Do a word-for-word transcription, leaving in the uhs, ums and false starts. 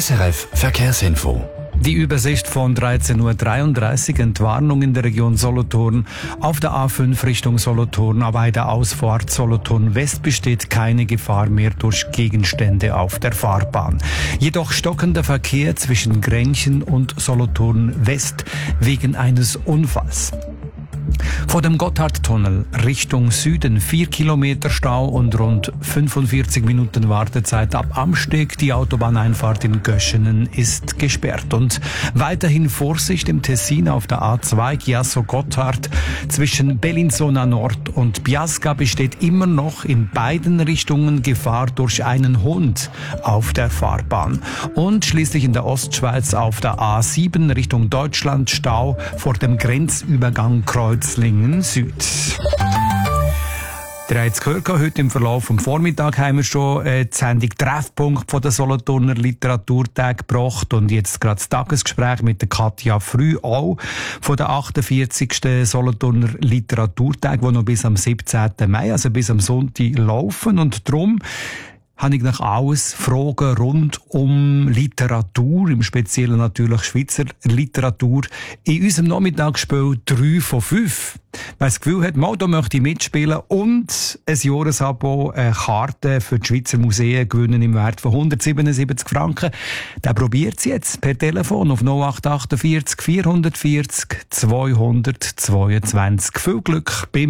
S R F Verkehrsinfo. Die Übersicht von dreizehn Uhr dreiunddreißig, Entwarnung in der Region Solothurn. Auf der A fünf Richtung Solothurn, aber bei der Ausfahrt Solothurn West besteht keine Gefahr mehr durch Gegenstände auf der Fahrbahn. Jedoch stockender Verkehr zwischen Grenchen und Solothurn West wegen eines Unfalls. Vor dem Gotthardtunnel Richtung Süden vier Kilometer Stau und rund fünfundvierzig Minuten Wartezeit ab Amsteg. Die Autobahneinfahrt in Göschenen ist gesperrt. Und weiterhin Vorsicht im Tessin auf der A zwei Chiasso-Gotthard. Zwischen Bellinzona Nord und Biasca besteht immer noch in beiden Richtungen Gefahr durch einen Hund auf der Fahrbahn. Und schließlich in der Ostschweiz auf der A sieben Richtung Deutschland Stau vor dem Grenzübergang Kreuzlingen Süd. Ihr habt es gehört, heute im Verlauf vom Vormittag haben wir schon äh, die Sendung Treffpunkt von der Solothurner Literaturtag gebracht und jetzt gerade das Tagesgespräch mit der Katja Früh auch von der achtundvierzigsten Solothurner Literaturtag, die noch bis am siebzehnten Mai, also bis am Sonntag laufen, und darum habe ich nach alles Fragen rund um Literatur, im Speziellen natürlich Schweizer Literatur, in unserem Nachmittagsspiel drei von fünf. Wer das Gefühl hat, mal, da möchte ich mitspielen und ein Jahresabo, eine Karte für die Schweizer Museen gewinnen im Wert von hundertsiebenundsiebzig Franken, der probiert es jetzt per Telefon auf null acht acht vier vierhundertvierzig zweihundertzweiundzwanzig. Viel Glück beim